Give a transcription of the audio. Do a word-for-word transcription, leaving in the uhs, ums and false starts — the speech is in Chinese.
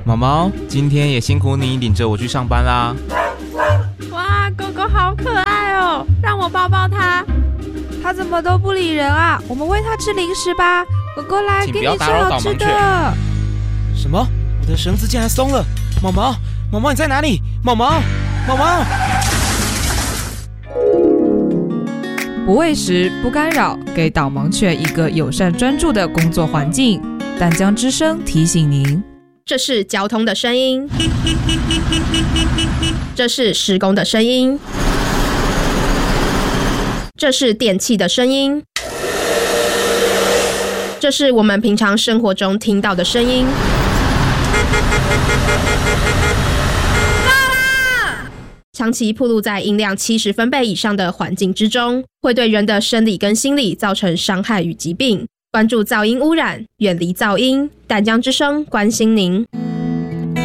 毛毛，今天也辛苦你领着我去上班啦。 哇，狗狗好可爱哦，让我抱抱它。 它怎么都不理人啊？我们喂它吃零食吧。狗狗来，给你吃好吃的。 什么？我的绳子竟然松了！毛毛，毛毛你在哪里？毛毛，毛毛。 不喂食，不干扰，给导盲犬一个友善专注的工作环境。淡江之声提醒您， 这是交通的声音，这是施工的声音，这是电器的声音，这是我们平常生活中听到的声音。长期暴露在音量七十分贝以上的环境之中，会对人的生理跟心理造成伤害与疾病。关注噪音污染，远离噪音。淡江之声关心您。